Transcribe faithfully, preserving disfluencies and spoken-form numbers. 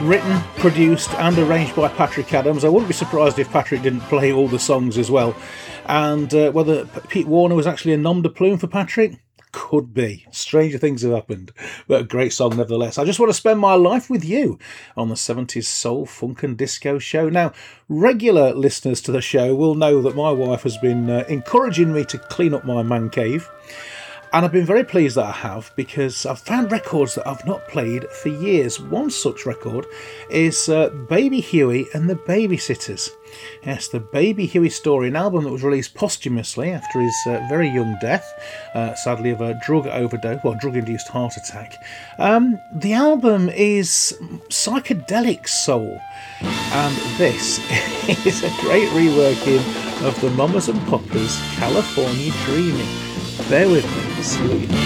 written, produced and arranged by Patrick Adams. I wouldn't be surprised if Patrick didn't play all the songs as well. And uh, whether Pete Warner was actually a nom de plume for Patrick? Could be. Stranger things have happened. But a great song nevertheless. I just want to spend my life with you on the seventies soul, funk and disco show. Now, regular listeners to the show will know that my wife has been uh, encouraging me to clean up my man cave. And I've been very pleased that I have, because I've found records that I've not played for years. One such record is uh, Baby Huey and the Babysitters. Yes, the Baby Huey Story, an album that was released posthumously after his uh, very young death, uh, sadly of a drug overdose, well, drug-induced heart attack. Um, the album is psychedelic soul, and this is a great reworking of the Mamas and Papas' California Dreaming. Bear with me, see what you think.